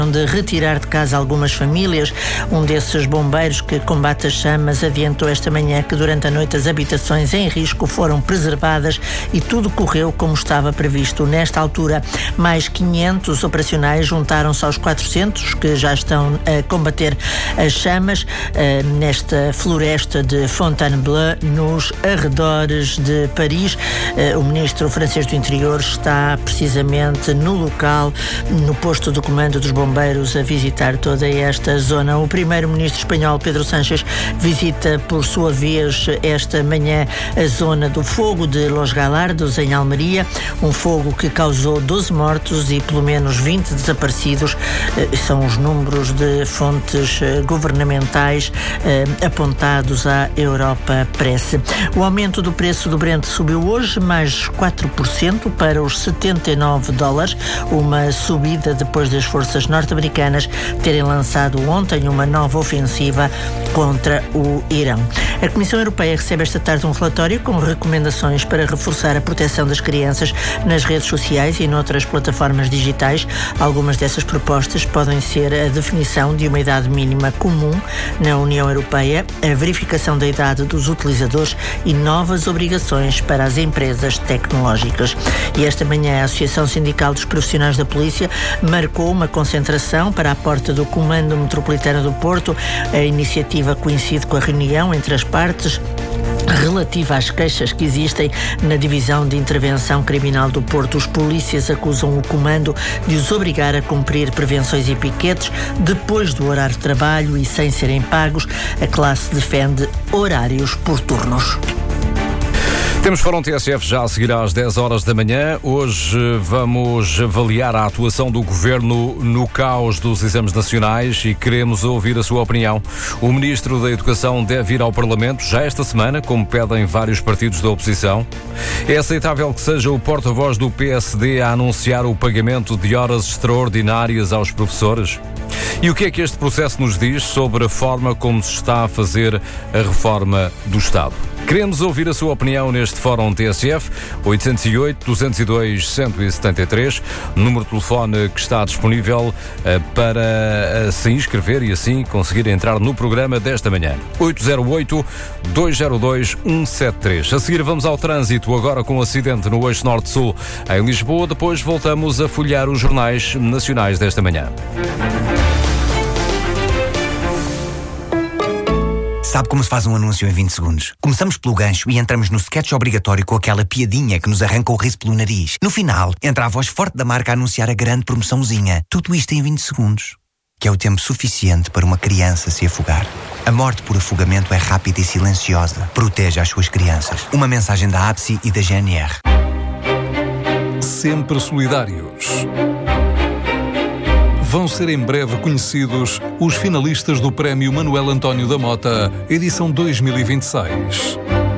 de retirar de casa algumas famílias. Um desses bombeiros que combate as chamas adiantou esta manhã que durante a noite as habitações em risco foram preservadas e tudo correu como estava previsto. Nesta altura, mais 500 operacionais juntaram-se aos 400 que já estão a combater as chamas nesta floresta de Fontainebleau, nos arredores de Paris. O ministro francês do Interior está precisamente no local, no posto de comando dos bombeiros, a visitar toda esta zona. O primeiro-ministro espanhol, Pedro Sánchez, visita por sua vez esta manhã a zona do fogo de Los Galardos, em Almeria, um fogo que causou 12 mortos e pelo menos 20 desaparecidos. São os números de fontes governamentais apontados à Europa Press. O aumento do preço do Brent subiu hoje mais 4% para os $79, uma subida depois das forças norte-americanas terem lançado ontem uma nova ofensiva contra o Irão. A Comissão Europeia recebe esta tarde um relatório com recomendações para reforçar a proteção das crianças nas redes sociais e noutras plataformas digitais. Algumas dessas propostas podem ser a definição de uma idade mínima comum na União Europeia, a verificação da idade dos utilizadores e novas obrigações para as empresas tecnológicas. E esta manhã a Associação Sindical dos Profissionais da Polícia marcou uma concentração para a porta do Comando Metropolitano do Porto. A iniciativa coincide com a reunião entre as partes relativa às queixas que existem na Divisão de Intervenção Criminal do Porto. Os polícias acusam o comando de os obrigar a cumprir prevenções e piquetes depois do horário de trabalho e sem serem pagos. A classe defende horários por turnos. Temos Fórum TSF já a seguir às 10 horas da manhã. Hoje vamos avaliar a atuação do Governo no caos dos exames nacionais e queremos ouvir a sua opinião. O Ministro da Educação deve ir ao Parlamento já esta semana, como pedem vários partidos da oposição. É aceitável que seja o porta-voz do PSD a anunciar o pagamento de horas extraordinárias aos professores? E o que é que este processo nos diz sobre a forma como se está a fazer a reforma do Estado? Queremos ouvir a sua opinião neste Fórum TSF, 808-202-173, número de telefone que está disponível para se inscrever e assim conseguir entrar no programa desta manhã. 808-202-173. A seguir vamos ao trânsito, agora com um acidente no Eixo Norte-Sul em Lisboa. Depois voltamos a folhear os jornais nacionais desta manhã. Sabe como se faz um anúncio em 20 segundos? Começamos pelo gancho e entramos no sketch obrigatório com aquela piadinha que nos arranca o riso pelo nariz. No final, entra a voz forte da marca a anunciar a grande promoçãozinha. Tudo isto em 20 segundos. Que é o tempo suficiente para uma criança se afogar. A morte por afogamento é rápida e silenciosa. Proteja as suas crianças. Uma mensagem da APSI e da GNR. Sempre solidários. Vão ser em breve conhecidos os finalistas do Prémio Manuel António da Mota, edição 2026.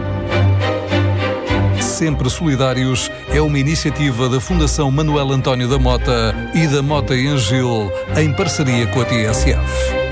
Sempre Solidários é uma iniciativa da Fundação Manuel António da Mota e da Mota em Gil, em parceria com a TSF.